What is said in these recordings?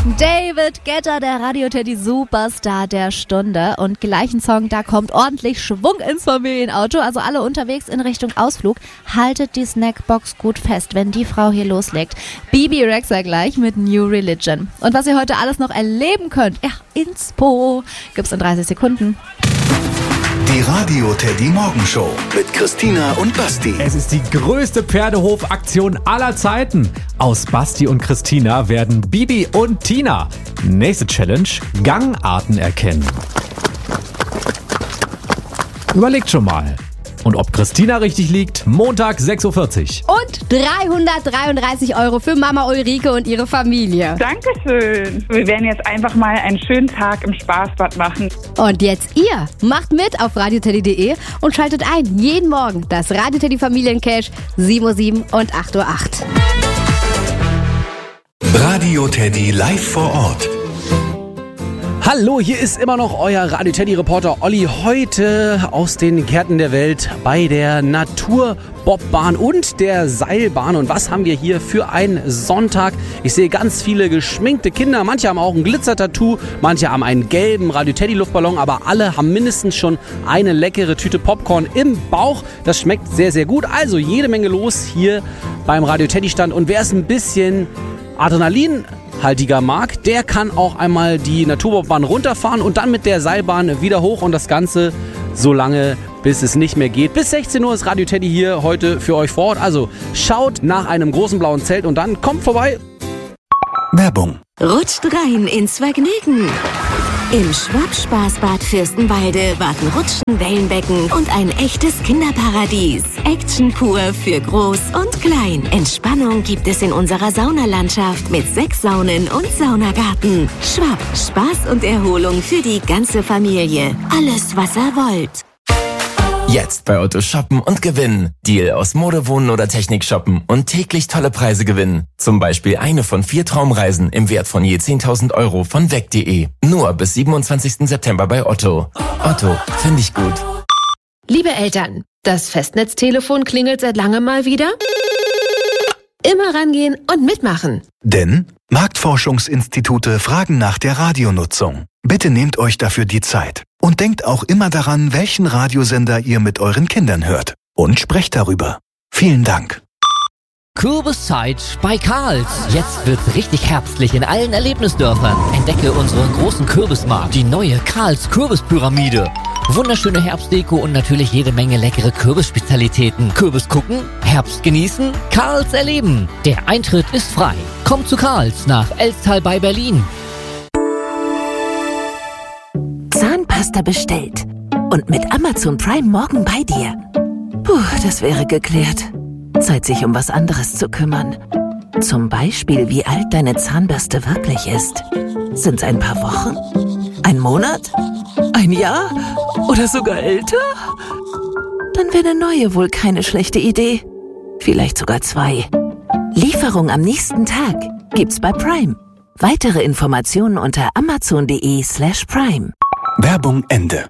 David Guetta, der Radio-Teddy Superstar der Stunde. Und gleichen Song, da kommt ordentlich Schwung ins Familienauto. Also alle unterwegs in Richtung Ausflug. Haltet die Snackbox gut fest, wenn die Frau hier loslegt. Bibi Rexha gleich mit New Religion. Und was ihr heute alles noch erleben könnt, ja, Inspo, gibt's in 30 Sekunden. Die Radio-Teddy Morgenshow mit Christina und Basti. Es ist die größte Pferdehofaktion aller Zeiten. Aus Basti und Christina werden Bibi und Tina. Nächste Challenge: Gangarten erkennen. Überlegt schon mal. Und ob Christina richtig liegt, Montag 6.40 Uhr. Und 333 € für Mama Ulrike und ihre Familie. Dankeschön. Wir werden jetzt einfach mal einen schönen Tag im Spaßbad machen. Und jetzt ihr macht mit auf radioteddy.de und schaltet ein jeden Morgen das Radio-Teddy Familiencash 7.07 Uhr und 8.08 Uhr. Radio-Teddy live vor Ort. Hallo, hier ist immer noch euer Radio-Teddy-Reporter Olli. Heute aus den Gärten der Welt bei der Naturbobbahn und der Seilbahn. Und was haben wir hier für einen Sonntag? Ich sehe ganz viele geschminkte Kinder. Manche haben auch ein Glitzer-Tattoo, manche haben einen gelben Radio-Teddy-Luftballon. Aber alle haben mindestens schon eine leckere Tüte Popcorn im Bauch. Das schmeckt sehr, sehr gut. Also jede Menge los hier beim Radio-Teddy-Stand. Und wer es ein bisschen adrenalinhaltiger mag, der kann auch einmal die Naturbobbahn runterfahren und dann mit der Seilbahn wieder hoch und das Ganze so lange, bis es nicht mehr geht. Bis 16 Uhr ist Radio Teddy hier heute für euch vor Ort. Also schaut nach einem großen blauen Zelt und dann kommt vorbei. Werbung. Rutscht rein ins Vergnügen. Im Schwab-Spaßbad Fürstenwalde warten Rutschen, Wellenbecken und ein echtes Kinderparadies. Action pur für Groß und Klein. Entspannung gibt es in unserer Saunalandschaft mit 6 Saunen und Saunagarten. Schwab, Spaß und Erholung für die ganze Familie. Alles, was ihr wollt. Jetzt bei Otto shoppen und gewinnen. Deal aus Mode, Wohnen oder Technik shoppen und täglich tolle Preise gewinnen. Zum Beispiel eine von 4 Traumreisen im Wert von je 10.000 € von weg.de. Nur bis 27. September bei Otto. Otto, finde ich gut. Liebe Eltern, das Festnetztelefon klingelt seit langem mal wieder. Immer rangehen und mitmachen. Denn Marktforschungsinstitute fragen nach der Radionutzung. Bitte nehmt euch dafür die Zeit. Und denkt auch immer daran, welchen Radiosender ihr mit euren Kindern hört. Und sprecht darüber. Vielen Dank. Kürbiszeit bei Karls. Jetzt wird's richtig herbstlich in allen Erlebnisdörfern. Entdecke unseren großen Kürbismarkt, die neue Karls Kürbispyramide. Wunderschöne Herbstdeko und natürlich jede Menge leckere Kürbisspezialitäten. Kürbis gucken, Herbst genießen, Karls erleben. Der Eintritt ist frei. Kommt zu Karls nach Elstal bei Berlin. Zahnpasta bestellt. Und mit Amazon Prime morgen bei dir. Puh, das wäre geklärt. Zeit, sich um was anderes zu kümmern. Zum Beispiel, wie alt deine Zahnbürste wirklich ist. Sind's ein paar Wochen? Ein Monat? Ein Jahr? Oder sogar älter? Dann wäre eine neue wohl keine schlechte Idee. Vielleicht sogar 2. Lieferung am nächsten Tag gibt's bei Prime. Weitere Informationen unter amazon.de/prime. Werbung Ende.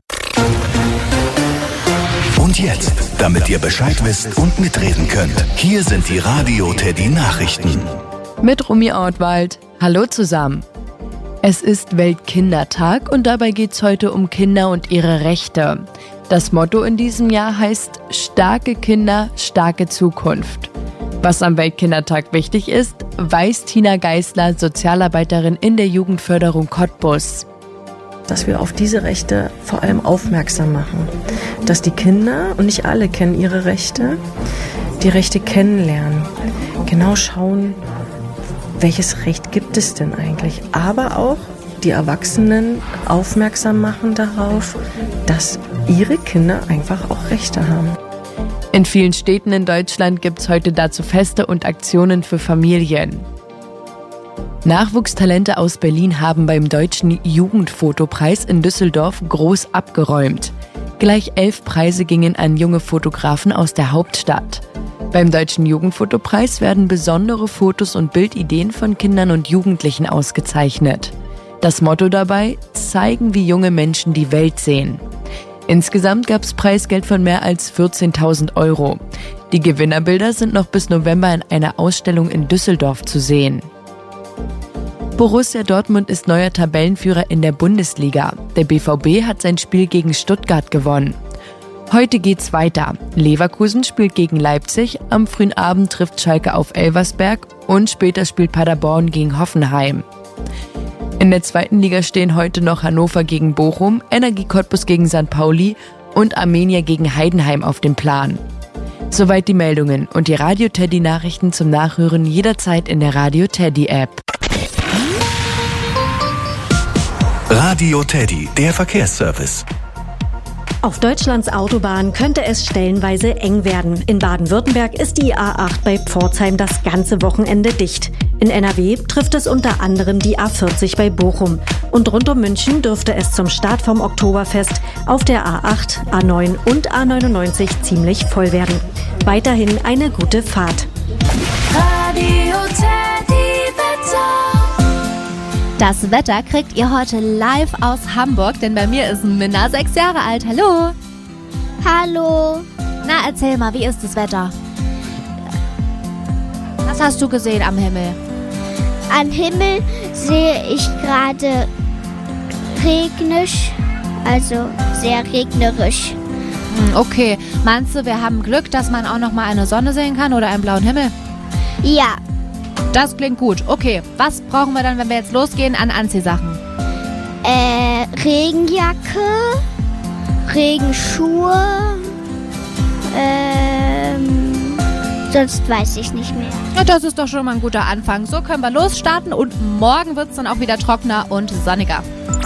Und jetzt, damit ihr Bescheid wisst und mitreden könnt, hier sind die Radio-Teddy-Nachrichten. Mit Rumi Ortwald. Hallo zusammen. Es ist Weltkindertag und dabei geht es heute um Kinder und ihre Rechte. Das Motto in diesem Jahr heißt: Starke Kinder, starke Zukunft. Was am Weltkindertag wichtig ist, weiß Tina Geisler, Sozialarbeiterin in der Jugendförderung Cottbus. Dass wir auf diese Rechte vor allem aufmerksam machen. Dass die Kinder, und nicht alle kennen ihre Rechte, die Rechte kennenlernen. Genau schauen, welches Recht gibt es denn eigentlich. Aber auch die Erwachsenen aufmerksam machen darauf, dass ihre Kinder einfach auch Rechte haben. In vielen Städten in Deutschland gibt es heute dazu Feste und Aktionen für Familien. Nachwuchstalente aus Berlin haben beim Deutschen Jugendfotopreis in Düsseldorf groß abgeräumt. Gleich 11 Preise gingen an junge Fotografen aus der Hauptstadt. Beim Deutschen Jugendfotopreis werden besondere Fotos und Bildideen von Kindern und Jugendlichen ausgezeichnet. Das Motto dabei: Zeigen, wie junge Menschen die Welt sehen. Insgesamt gab es Preisgeld von mehr als 14.000 €. Die Gewinnerbilder sind noch bis November in einer Ausstellung in Düsseldorf zu sehen. Borussia Dortmund ist neuer Tabellenführer in der Bundesliga. Der BVB hat sein Spiel gegen Stuttgart gewonnen. Heute geht's weiter. Leverkusen spielt gegen Leipzig, am frühen Abend trifft Schalke auf Elversberg und später spielt Paderborn gegen Hoffenheim. In der 2. Liga stehen heute noch Hannover gegen Bochum, Energie Cottbus gegen St. Pauli und Arminia gegen Heidenheim auf dem Plan. Soweit die Meldungen und die Radio Teddy Nachrichten zum Nachhören jederzeit in der Radio Teddy App. Radio Teddy, der Verkehrsservice. Auf Deutschlands Autobahnen könnte es stellenweise eng werden. In Baden-Württemberg ist die A8 bei Pforzheim das ganze Wochenende dicht. In NRW trifft es unter anderem die A40 bei Bochum. Und rund um München dürfte es zum Start vom Oktoberfest auf der A8, A9 und A99 ziemlich voll werden. Weiterhin eine gute Fahrt. Radio Teddy Wetter. Das Wetter kriegt ihr heute live aus Hamburg, denn bei mir ist Minna 6 Jahre alt. Hallo. Hallo. Na, erzähl mal, wie ist das Wetter? Was hast du gesehen am Himmel? Am Himmel sehe ich gerade regnisch, also sehr regnerisch. Okay, meinst du, wir haben Glück, dass man auch noch mal eine Sonne sehen kann oder einen blauen Himmel? Ja. Das klingt gut. Okay, was brauchen wir dann, wenn wir jetzt losgehen, an Anziehsachen? Regenjacke, Regenschuhe, sonst weiß ich nicht mehr. Ja, das ist doch schon mal ein guter Anfang. So können wir losstarten und morgen wird es dann auch wieder trockener und sonniger.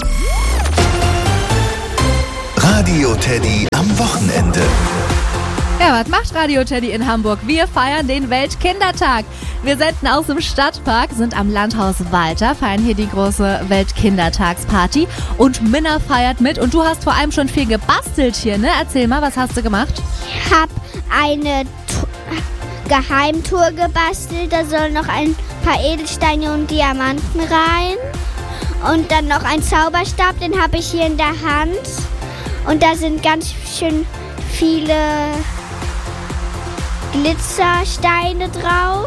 Radio Teddy am Wochenende. Ja, was macht Radio Teddy in Hamburg? Wir feiern den Weltkindertag. Wir senden aus dem Stadtpark, sind am Landhaus Walter, feiern hier die große Weltkindertagsparty und Minna feiert mit und du hast vor allem schon viel gebastelt hier, ne? Erzähl mal, was hast du gemacht? Ich habe eine Geheimtour gebastelt, da sollen noch ein paar Edelsteine und Diamanten rein und dann noch ein Zauberstab, den habe ich hier in der Hand und da sind ganz schön viele Glitzersteine drauf.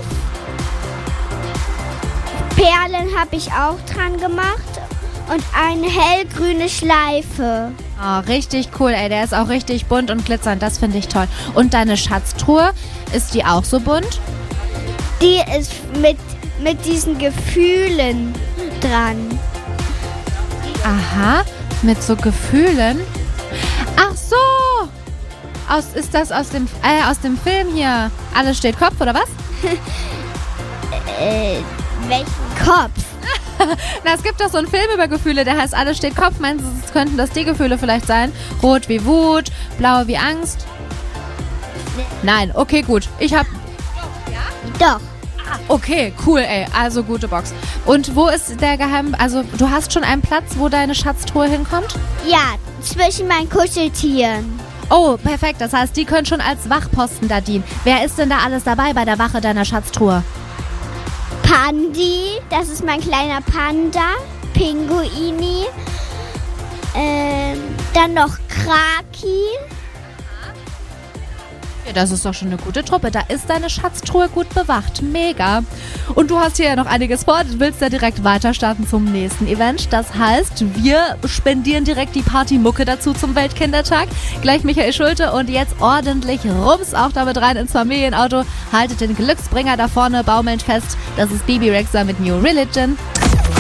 Perlen habe ich auch dran gemacht und eine hellgrüne Schleife. Oh, richtig cool, ey. Der ist auch richtig bunt und glitzernd. Das finde ich toll. Und deine Schatztruhe, ist die auch so bunt? Die ist mit diesen Gefühlen dran. Aha, mit so Gefühlen? Ach so! Ist das aus dem Film hier? Alles steht Kopf, oder was? Welchen Kopf? Na, es gibt doch so einen Film über Gefühle, der heißt Alles steht Kopf. Meinst du, könnten das die Gefühle vielleicht sein? Rot wie Wut, blau wie Angst? Nee. Nein, okay, gut. Doch. Okay, cool, ey. Also gute Box. Und wo ist der also du hast schon einen Platz, wo deine Schatztruhe hinkommt? Ja, zwischen meinen Kuscheltieren. Oh, perfekt. Das heißt, die können schon als Wachposten da dienen. Wer ist denn da alles dabei bei der Wache deiner Schatztruhe? Pandi, das ist mein kleiner Panda. Pinguini. Dann noch Kraki. Ja, das ist doch schon eine gute Truppe. Da ist deine Schatztruhe gut bewacht. Mega. Und du hast hier ja noch einiges vor. Du willst ja direkt weiter starten zum nächsten Event. Das heißt, wir spendieren direkt die Partymucke dazu zum Weltkindertag. Gleich Michael Schulte und jetzt ordentlich Rums auch damit rein ins Familienauto. Haltet den Glücksbringer da vorne baumelnd fest. Das ist Bibi Rexha mit New Religion.